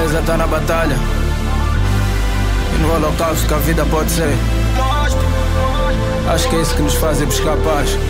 certeza tá na batalha. E no holocausto que a vida pode ser. Acho que é isso que nos faz ir buscar paz.